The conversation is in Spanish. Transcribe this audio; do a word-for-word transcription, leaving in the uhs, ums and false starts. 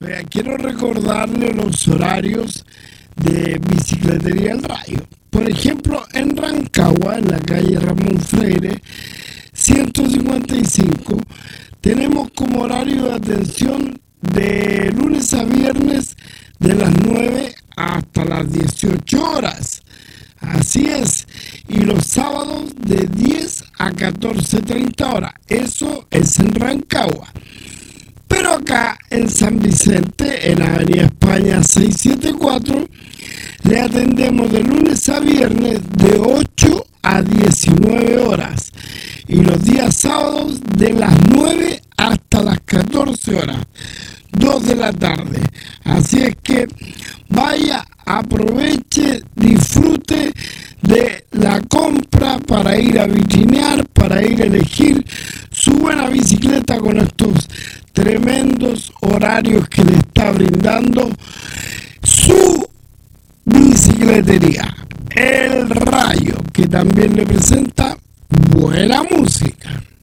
Oiga, quiero recordarle los horarios de Bicicletería El Rayo. Por ejemplo, en Rancagua, en la calle Ramón Freire, ciento cincuenta y cinco, tenemos como horario de atención de lunes a viernes de las nueve hasta las dieciocho horas. Así es. Y los sábados de diez a catorce treinta horas. Eso es en Rancagua. Pero acá en San Vicente, en Avenida España seiscientos setenta y cuatro, le atendemos de lunes a viernes de ocho a diecinueve horas. Y los días sábados de las nueve hasta las catorce horas. dos de la tarde. Así es que vaya, aproveche, disfrute de la compra para ir a vitrinear, para ir a elegir su buena bicicleta con estos tremendos horarios que le está brindando su bicicletería El Rayo, que también le presenta